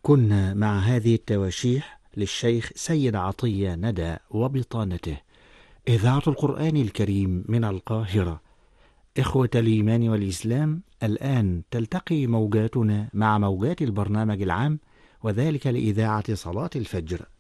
كنا مع هذه التواشيح للشيخ سيد عطية ندى وبطانته، إذاعة القرآن الكريم من القاهرة. إخوة الإيمان والإسلام، الآن تلتقي موجاتنا مع موجات البرنامج العام، وذلك لإذاعة صلاة الفجر.